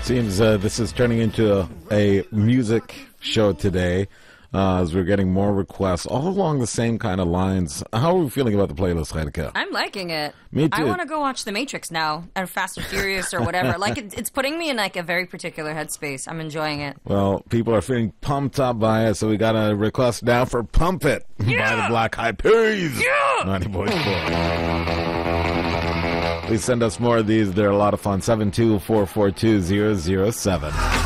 Seems this is turning into a music show today as we're getting more requests all along the same kind of lines. How are we feeling about the playlist, Heideke? I'm liking it. Me too. I want to go watch The Matrix now, or Fast and Furious, or whatever. Like, it's putting me in like a very particular headspace. I'm enjoying it. Well, people are feeling pumped up by it, so we got a request now for Pump It by the Black Eyed Peas. Yeah! 90.4. Please send us more of these. They're a lot of fun. 72442-007.